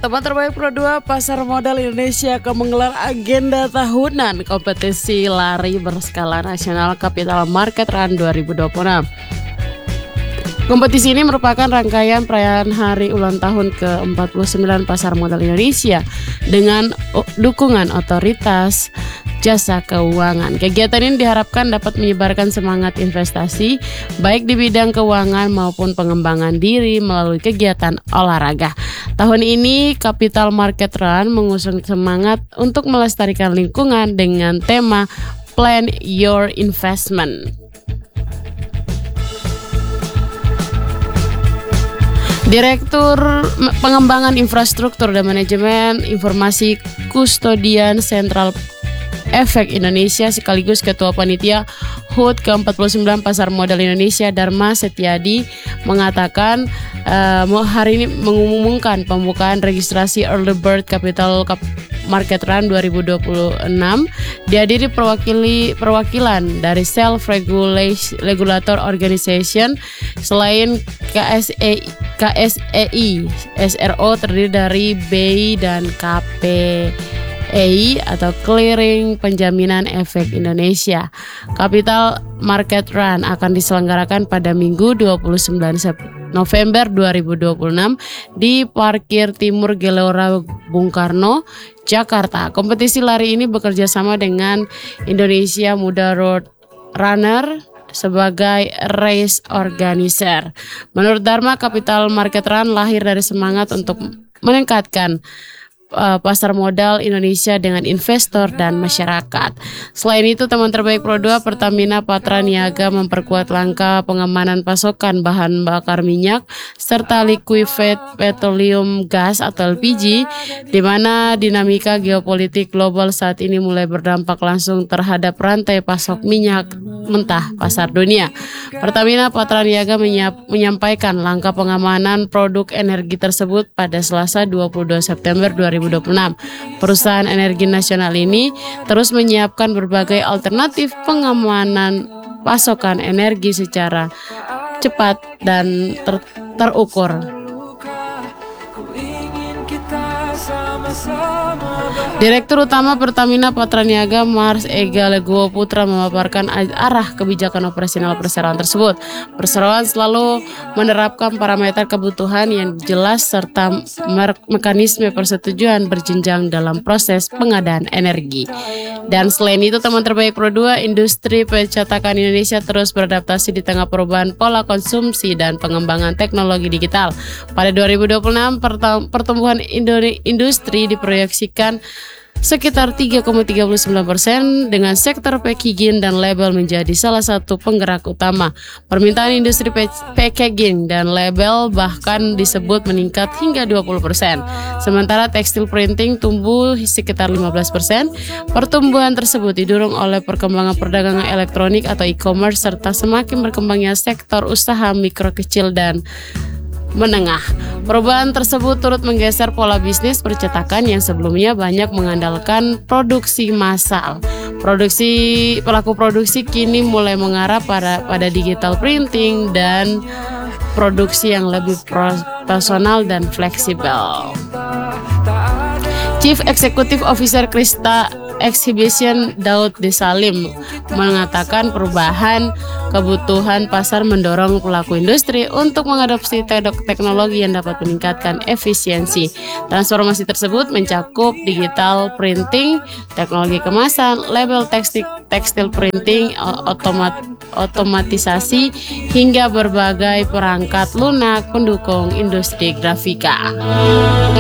Teman terbaik Pro 2 Pasar Modal Indonesia akan menggelar agenda tahunan kompetisi lari berskala nasional Capital Market Run 2026. Kompetisi ini merupakan rangkaian perayaan hari ulang tahun ke-49 Pasar Modal Indonesia dengan dukungan otoritas jasa keuangan. Kegiatan ini diharapkan dapat menyebarkan semangat investasi baik di bidang keuangan maupun pengembangan diri melalui kegiatan olahraga. Tahun ini Capital Market Run mengusung semangat untuk melestarikan lingkungan dengan tema Plan Your Investment. Direktur Pengembangan Infrastruktur dan Manajemen Informasi Kustodian Sentral Efek Indonesia sekaligus Ketua Panitia HUT ke-49 Pasar Modal Indonesia Dharma Setiadi mengatakan hari ini mengumumkan pembukaan registrasi Early Bird Capital Market Run 2026 dihadiri perwakilan dari Self Regulator Organization selain KSEI SRO terdiri dari BI dan KPEI atau Clearing Penjaminan Efek Indonesia. Capital Market Run akan diselenggarakan pada Minggu 29 November 2026 di Parkir Timur Gelora Bung Karno, Jakarta. Kompetisi lari ini bekerja sama dengan Indonesia Muda Road Runner sebagai race organizer. Menurut Dharma, Capital Market Run lahir dari semangat untuk meningkatkan pasar modal Indonesia dengan investor dan masyarakat. Selain itu, teman terbaik Pro 2 Pertamina Patra Niaga memperkuat langkah pengamanan pasokan bahan bakar minyak serta liquefied petroleum gas atau LPG, di mana dinamika geopolitik global saat ini mulai berdampak langsung terhadap rantai pasok minyak mentah pasar dunia. Pertamina Patra Niaga menyampaikan langkah pengamanan produk energi tersebut pada Selasa 22 September 2026. Perusahaan energi nasional ini terus menyiapkan berbagai alternatif pengamanan pasokan energi secara cepat dan terukur. Direktur Utama Pertamina Patra Niaga Mars Ega Legowo Putra memaparkan arah kebijakan operasional perseroan tersebut. Perseroan selalu menerapkan parameter kebutuhan yang jelas serta mekanisme persetujuan berjenjang dalam proses pengadaan energi. Dan selain itu, teman terbaik Pro 2 industri percetakan Indonesia terus beradaptasi di tengah perubahan pola konsumsi dan pengembangan teknologi digital. Pada 2026, pertumbuhan industri diproyeksikan sekitar 3,39% dengan sektor packaging dan label menjadi salah satu penggerak utama. Permintaan industri packaging dan label bahkan disebut meningkat hingga 20%. Sementara tekstil printing tumbuh sekitar 15%. Pertumbuhan tersebut didorong oleh perkembangan perdagangan elektronik atau e-commerce serta semakin berkembangnya sektor usaha mikro kecil dan menengah. Perubahan tersebut turut menggeser pola bisnis percetakan yang sebelumnya banyak mengandalkan produksi massal. Pelaku produksi kini mulai mengarah pada digital printing dan produksi yang lebih profesional dan fleksibel. Chief Executive Officer Krista Exhibition Daud Desalim mengatakan perubahan kebutuhan pasar mendorong pelaku industri untuk mengadopsi teknologi yang dapat meningkatkan efisiensi. Transformasi tersebut mencakup digital printing, teknologi kemasan, label tekstil printing, otomatisasi, hingga berbagai perangkat lunak pendukung industri grafika.